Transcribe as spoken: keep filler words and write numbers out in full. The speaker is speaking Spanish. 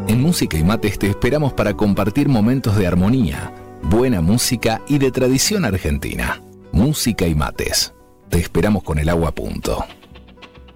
En Música y Mates te esperamos para compartir momentos de armonía, buena música y de tradición argentina. Música y Mates. Te esperamos con el agua a punto.